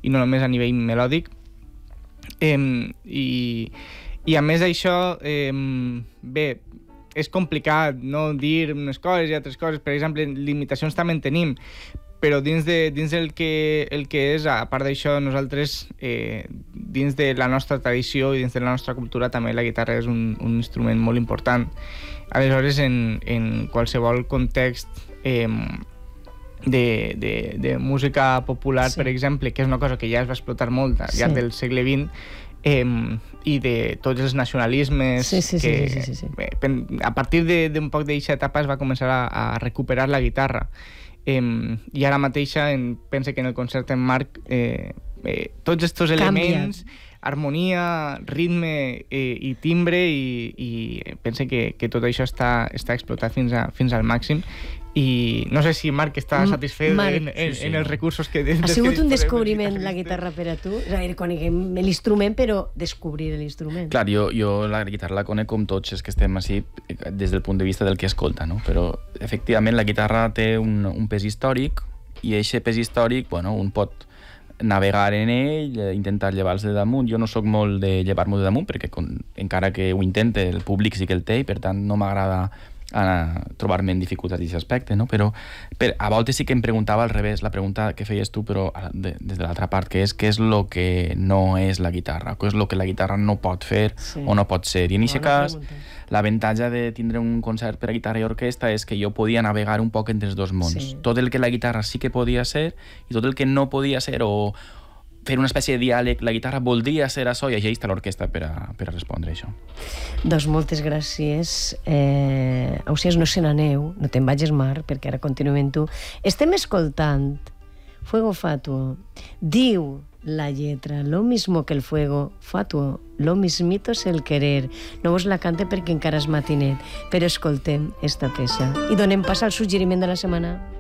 i no només a nivell melòdic. I a més d'això, bé, és complicat no dir unes coses i altres coses. Per exemple, limitacions també en tenim, però dins del que és, a part d'això, nosaltres, dins de la nostra tradició i dins de la nostra cultura, també la guitarra és un instrument molt important. Aleshores, en qualsevol context de música popular, per exemple, que és una cosa que ja es va explotar molt al llarg del segle XX, i de tots els nacionalismes que a partir d'un poc d'aquesta etapa es va començar a recuperar la guitarra, i ara mateixa penso que en el concert en Marc tots aquests elements, harmonia, ritme i timbre, i penso que tot això està explotat fins al màxim. I no sé si Marc està satisfet en els recursos que... Ha sigut un descobriment la guitarra per a tu? És a dir, coneguem l'instrument, però descobrir l'instrument. Clar, jo la guitarra la conec com tots els que estem així des del punt de vista del que escolta, no? Però, efectivament, la guitarra té un pes històric, i aquest pes històric, bueno, un pot navegar en ell, intentar llevar-se de damunt. Jo no sóc molt de llevar-m'ho de damunt, perquè encara que ho intente, el públic sí que el té, i per tant no m'agrada trobar-me en dificultats d'aquest aspecte, no? Però a voltes sí que em preguntava al revés, la pregunta que feies tu, però des de l'altra part, que és què és el que no és la guitarra, què és el que la guitarra no pot fer o no pot ser. I en aquest cas, l'avantatge de tindre un concert per a guitarra i orquestra és que jo podia navegar un poc entre els dos mons. Tot el que la guitarra sí que podia ser i tot el que no podia ser, o fer una espècie de diàleg, la guitarra voldria ser això, i allà està l'orquestra per a respondre això. Doncs moltes gràcies. Ausiàs, no se n'aneu, no te'n vagis, Marc, perquè ara continuem tu. Estem escoltant Fuego Fatuo. Diu la lletra, lo mismo que el fuego fatuo, lo mismito es el querer. No vos la cante perquè encara és matinet, però escoltem esta peça i donem pas al suggeriment de la setmana.